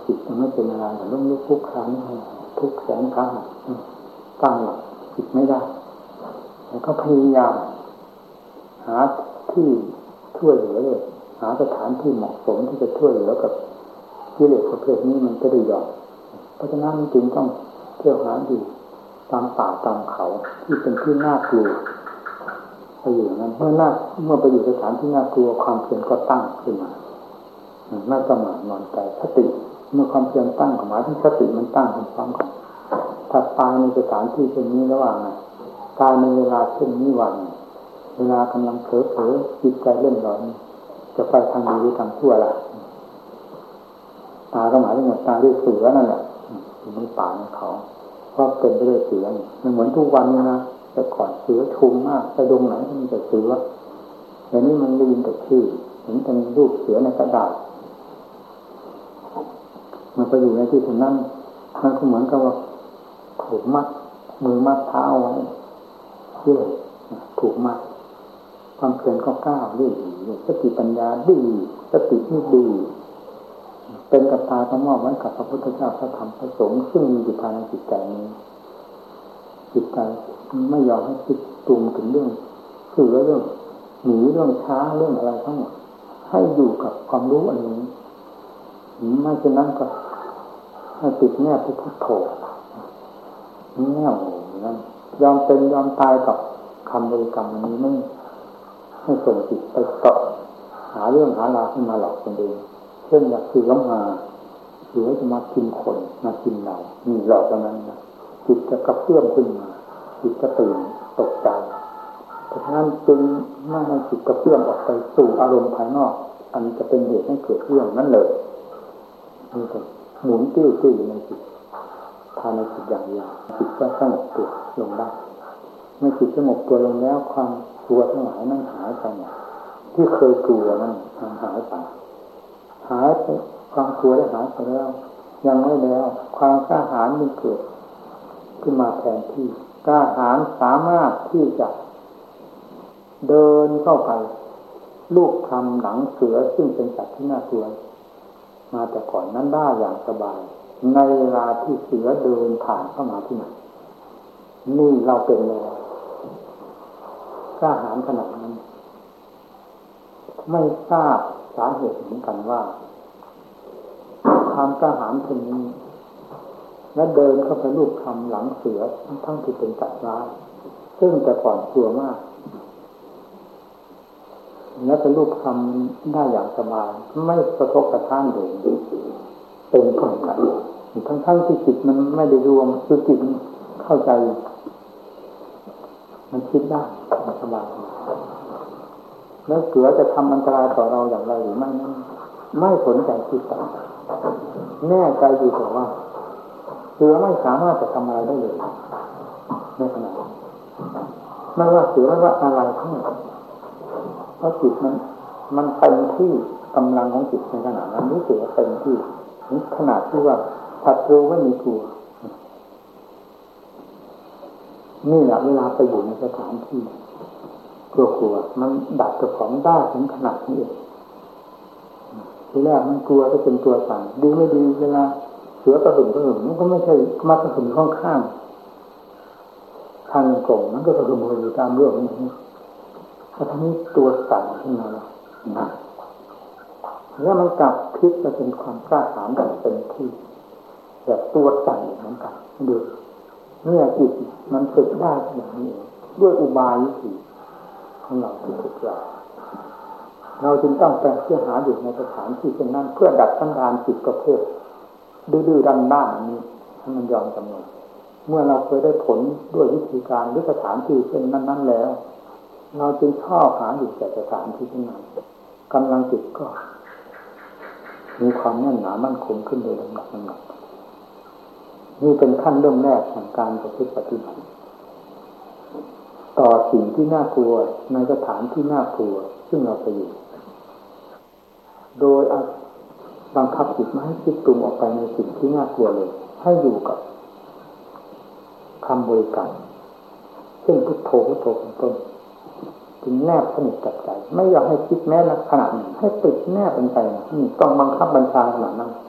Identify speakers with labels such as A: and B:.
A: จิตยังไม่เป็นอะไรล้มลุกคลุกคลานทุกแสนครั้งตั้งหลักจิตไม่ได้แล้วก็พยายามหาที่ช่วยเหลือเลยหาสถานที่เหมาะสมที่จะช่วยเหลือกับกิเลสประเภทนี้มันจะได้ยอมเพราะฉะนั้นจึงต้องเที่ยวหาอยู่ตามป่าตามเขาที่เป็นที่น่ากลัวไปอยู่นั้นเมื่อไปอยู่สถานที่น่ากลัวความเพียรก็ตั้งขึ้นมาไม่ประมาทนอนใจสติเมื่อความเพียรตั้งหมายถึงสติมันตั้งเป็นความกันถ้าตายในสถานที่เช่นนี้ระหว่างตายในเวลาเช่นนี้วันเวลากำลังเผลอจิตใจเล่นร้อนจะไปทางดีหรือทางชั่วล่ะตาก็หมายถึงตาด้วยเสือนั่นแหละอยู่ในป่าในเขาเพราะเป็นไปด้วยเสือมันเหมือนทุกวันนี้นะแต่ก่อนเสือชุมมากไปดงไหนมันจะเสือเดี๋ยวนี้มันได้ยินแต่ชื่อเห็นเป็นรูปเสือในกระดาษมันไปอยู่ในที่ตรงนั้นมันก็เหมือนกับว่าถูกมัดมือมัดเท้าไว้เพื่อถูกมัดความเพียรก็ก้าวดีสติปัญญาดีสตินี่ดีเป็นกับตาต้องมอบไว้กับพระพุทธเจ้าพระธรรมพระสงฆ์ซึ่งมีอยู่ภายในจิตใจนี้จิตใจไม่ยอมให้คิดปรุงถึงเรื่องคือเรื่องหนีเรื่องช้าเรื่องอะไรทั้งหมดให้อยู่กับความรู้อันนี้ไม่เช่นนั้นก็ให้ติดแนบที่พุทโธแนวนั้นยอมเป็นยอมตายกับคำบริกรรมอันนี้ไม่ให้ส่งจิตไปเกาะหาเรื่องหาราวขึ้นมาหลอกคนเองเช่นอยากซื้อล้ำมาหรือจะมากินคนมากินเรานี่หลอกตรงนั้นนะจิตจะกระเพื่อมขึ้นมาจิตจะตื่นตกใจเพราะฉะนั้นจึงไม่ให้จิตกระเพื่อมออกไปสู่อารมณ์ภายนอกอันจะเป็นเหตุให้เกิดเรื่องนั้นเลยนี่ก็หมุนติ้วๆในจิตภายในจิตอย่างเดียวจิตก็สงบตัวลงได้เมื่อจิตสงบตัวลงแล้วความกลัวทั้งหลายนั้นหายไปที่เคยกลัวนั้นมันหายไปความกลัวได้หายไปแล้วยังไม่แล้วความกล้าหาญมันเกิดขึ้นมาแทนที่กล้าหาญสามารถที่จะเดินเข้าไปลูกคำหนังเสือซึ่งเป็นสัตว์ที่น่ากลัวมาแต่ก่อนนั้นได้อย่างสบายในเวลาที่เสือเดินผ่านเข้ามาที่ไหนนี่เราเป็นแล้วกล้าหาญขนาดนั้นไม่ทราบสาเหตุเหมือนกันว่าความกล้าหาญคนนี้และเดินเข้าไปลูกคำหลังเสือทั้งที่เป็นสัตว์ร้ายซึ่งแต่ก่อนกลัวมากแล้วเป็นลูกคำได้อย่างสบายไม่กระทบกระทั่งเลยเป็นคนกันทั้งที่จิตมันไม่ได้รวมคือจิตเข้าใจมันคิดได้มันสบายแล้วเสือจะทำอันตรายต่อเราอย่างไรหรือไม่สนใจคิดต่อแน่ใจอยู่แต่ว่าเสือไม่สามารถจะทำอะไรได้เลยในขณะไม่ว่าเสือไม่ว่าอะไรทั้งหมดเพราะจิตมันเต็มที่กำลังของจิตในขณะนั้นรู้สึกว่าเต็มที่ขนาดที่ว่าศัตรูไม่มีกลัวนี่แหละเวลาไปอยู่ในสถานที่กลัวมันดับเจ้าของได้ถึงขนาดนี้เองทีแรกมันกลัวจะเป็นตัวสั่นดีไม่ดีเวลาเสือกระหึ่มมันก็ไม่ใช่มากระหึ่มข้างข้างกล่องมันก็กระหึ่มอยู่ตามเรื่องนี้ถ้าทำนี้ตัวสั่นขึ้นมาแล้วแล้วมันกลับพลิกมาเป็นความกล้าหาญแบบเต็มที่แบบตัวสั่นเหมือนกันดูเนี่ยจิตมันฝึกได้อย่างนี้ด้วยอุบายวิธีของเราที่ฝึกเราจึงต้องไปเพื่อหาอยู่ในสถานที่เช่นนั้นเพื่อดัดสันดานจิตประเภทดื้อๆด้านๆนี้ให้มันยอมจำนนเมื่อเราเคยได้ผลด้วยวิธีการหรือสถานที่เช่นนั้นๆแล้วเราจึงชอบหาอยู่แต่สถานที่ที่นั้นกำลังจิตก็มีความแน่นหนามั่นคงขึ้นโดยลำดับนี่เป็นขั้นเริ่มแรกของการประพฤติปฏิบัติต่อสิ่งที่น่ากลัวในสถานที่น่ากลัวซึ่งเราไปอยู่โดยบังคับจิตไม่ให้คิดปรุงออกไปในสิ่งที่น่ากลัวเลยให้อยู่กับคำบริกรรมเช่นพุทโธเป็นต้นถึงแนบสนิทกับใจไม่อยากให้คิดแม้ขณะหนึ่งให้ติดแนบเป็นใจนี่ต้องบังคับบัญชาขนาดนั้น